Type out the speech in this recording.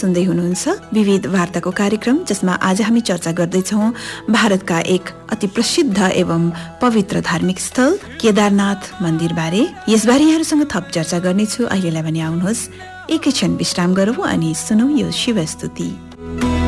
सुन्दै हुनुहुन्छ विविध वार्ताको कार्यक्रम, जसमा आज हामी चर्चा गर्दैछौँ भारतका एक अति प्रसिद्ध एवं पवित्र धार्मिक स्थल केदारनाथ मन्दिर बारे। यसबारे यहाँहरूसँग थप चर्चा गर्नेछु। अहिलेलाई भने आउनुहोस् एकैक्षण विश्राम गरौँ अनि सुनौ यो शिव स्तुति।